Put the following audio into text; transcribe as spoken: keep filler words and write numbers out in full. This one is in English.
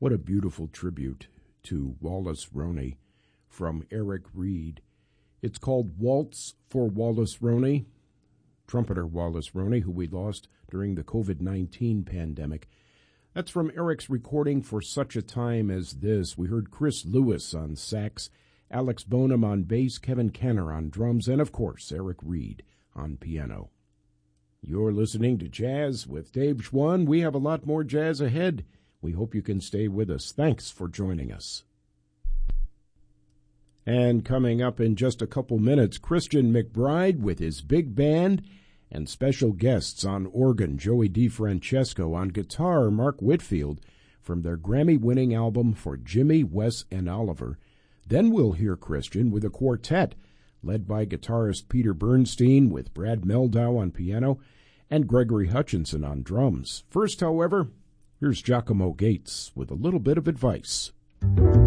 What a beautiful tribute to Wallace Roney from Eric Reed. It's called Waltz for Wallace Roney, trumpeter Wallace Roney, who we lost during the covid nineteen pandemic. That's from Eric's recording For Such a Time as This. We heard Chris Lewis on sax, Alex Bonham on bass, Kevin Kenner on drums, and, of course, Eric Reed on piano. You're listening to Jazz with Dave Schwann. We have a lot more jazz ahead. We hope you can stay with us. Thanks for joining us. And coming up in just a couple minutes, Christian McBride with his big band and special guests on organ, Joey DeFrancesco, on guitar, Mark Whitfield, from their Grammy-winning album For Jimmy, Wes, and Oliver. Then we'll hear Christian with a quartet, led by guitarist Peter Bernstein with Brad Meldau on piano and Gregory Hutchinson on drums. First, however, here's Giacomo Gates with a little bit of advice.